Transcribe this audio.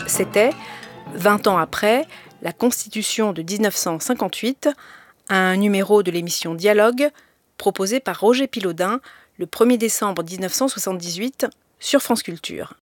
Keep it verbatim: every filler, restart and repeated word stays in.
C'était, vingt ans après, la Constitution de dix-neuf cent cinquante-huit, un numéro de l'émission Dialogue, proposé par Roger Pilaudin le premier décembre mille neuf cent soixante-dix-huit sur France Culture.